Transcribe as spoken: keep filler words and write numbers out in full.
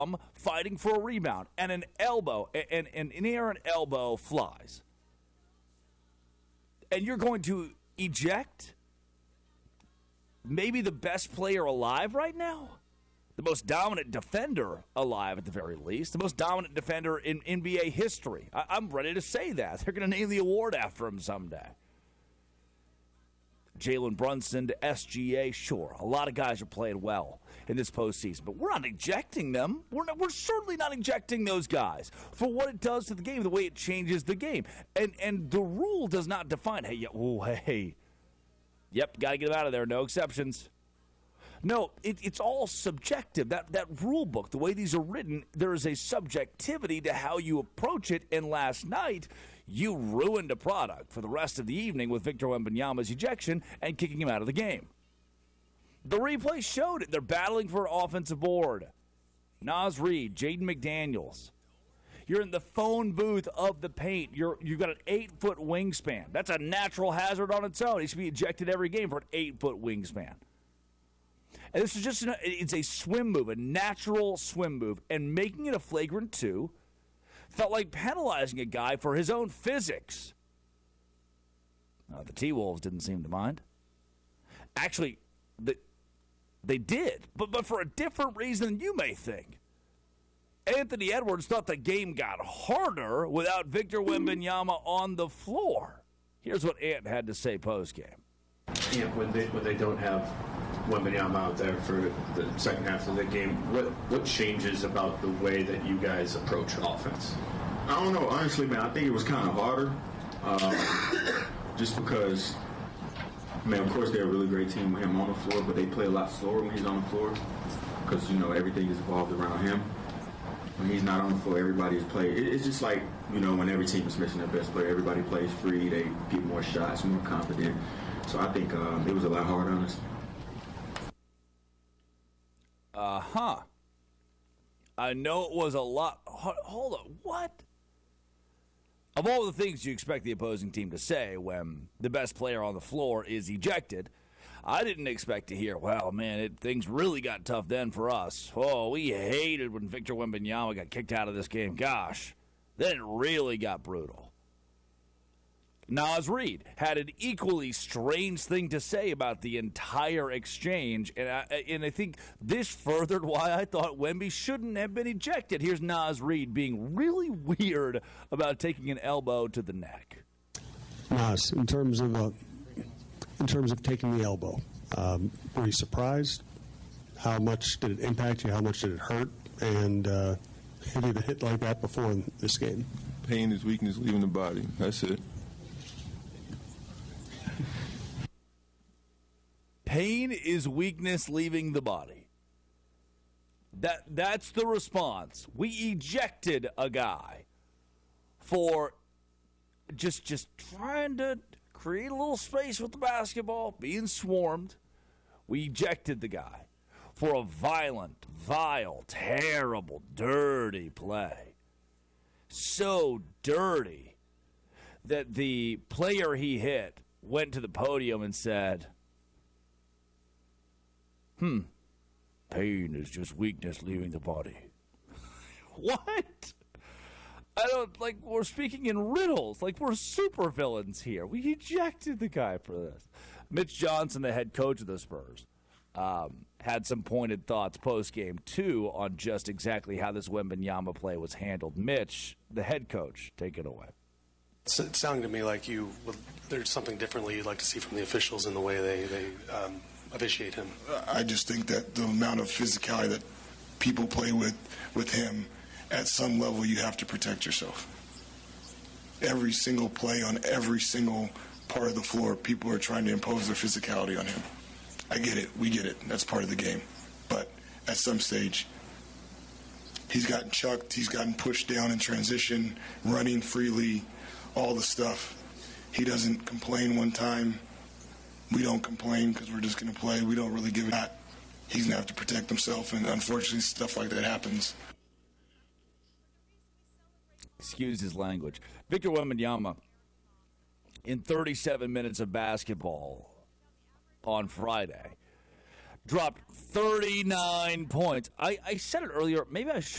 fighting for a rebound, and an elbow, and, and an errant elbow flies. And you're going to eject maybe the best player alive right now? The most dominant defender alive, at the very least. The most dominant defender in N B A history. I- I'm ready to say that. They're going to name the award after him someday. Jalen Brunson to S G A, sure. A lot of guys are playing well in this postseason, but we're not ejecting them. We're not, we're certainly not ejecting those guys for what it does to the game, the way it changes the game. And and the rule does not define, hey, oh, hey, yep, got to get them out of there, no exceptions. No, it, it's all subjective. That that rule book, the way these are written, there is a subjectivity to how you approach it. And last night, you ruined a product for the rest of the evening with Victor Wembanyama's ejection and kicking him out of the game. The replay showed it. They're battling for an offensive board. Naz Reid, Jaden McDaniels. You're in the phone booth of the paint. You're, you've got an eight-foot wingspan. That's a natural hazard on its own. He should be ejected every game for an eight-foot wingspan. And this is just, an, it's a swim move, a natural swim move. And making it a flagrant two felt like penalizing a guy for his own physics. Uh, the T-Wolves didn't seem to mind. Actually, the, they did, but, but for a different reason than you may think. Anthony Edwards thought the game got harder without Victor Wembanyama on the floor. Here's what Ant had to say post-game. Yeah, when they, when they don't have Wembanyama out there for the second half of the game, what what changes about the way that you guys approach offense? I don't know, honestly, man. I think it was kind of harder, uh, just because, man. Of course, they're a really great team with him on the floor, but they play a lot slower when he's on the floor because you know everything is evolved around him. When he's not on the floor, everybody is playing. It, it's just like you know when every team is missing their best player, everybody plays free. They get more shots, more confident. So I think um, it was a lot harder, honestly. Uh-huh. I know it was a lot. Hold on. What? Of all the things you expect the opposing team to say when the best player on the floor is ejected, I didn't expect to hear, well, man, it, things really got tough then for us. Oh, we hated when Victor Wembanyama got kicked out of this game. Gosh, then it really got brutal. Naz Reid had an equally strange thing to say about the entire exchange, and I, and I think this furthered why I thought Wemby shouldn't have been ejected. Here's Naz Reid being really weird about taking an elbow to the neck. Naz, in terms of uh, in terms of taking the elbow, um, were you surprised? How much did it impact you? How much did it hurt? And uh, have you been hit like that before in this game? Pain is weakness leaving the body. That's it. Pain is weakness leaving the body. That that's the response. We ejected a guy for just just trying to create a little space with the basketball, being swarmed. We ejected the guy for a violent, vile, terrible, dirty play. So dirty that the player he hit went to the podium and said, Hmm. Pain is just weakness leaving the body. What? I don't, like, we're speaking in riddles. Like, we're supervillains here. We ejected the guy for this. Mitch Johnson, the head coach of the Spurs, um, had some pointed thoughts post-game, too, on just exactly how this Wembanyama play was handled. Mitch, the head coach, take it away. It sounded to me like you, there's something differently you'd like to see from the officials in the way they, they um, officiate him. I just think that the amount of physicality that people play with with him, at some level you have to protect yourself. Every single play on every single part of the floor, people are trying to impose their physicality on him. I get it. We get it. That's part of the game. But at some stage, he's gotten chucked. He's gotten pushed down in transition, running freely, all the stuff. He doesn't complain one time. We don't complain because we're just going to play. We don't really give a that. He's going to have to protect himself, and unfortunately stuff like that happens. Excuse his language. Victor Wembanyama, in thirty-seven minutes of basketball on Friday, dropped thirty-nine points. I, I said it earlier. Maybe I should.